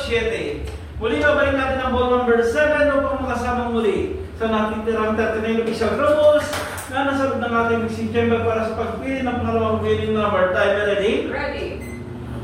7. Muli babalik natin ang ball number 7 upang makasama muli sa natitirang 39 official Ramos na nasa loob ng ating si Chemba para sa pagpili ng pangalawang winning number. Time ready? Ready.